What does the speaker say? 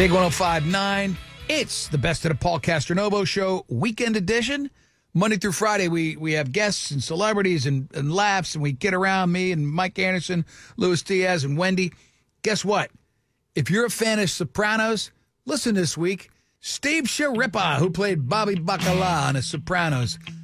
Big 105.9. It's the Best of the Paul Castronovo Show, weekend edition. Monday through Friday, we have guests and celebrities and laughs, and we get around, me and Mike Anderson, Luis Diaz, and Wendy. Guess what? If you're a fan of Sopranos, listen this week. Steve Sciarippa, who played Bobby Bacala on The Sopranos.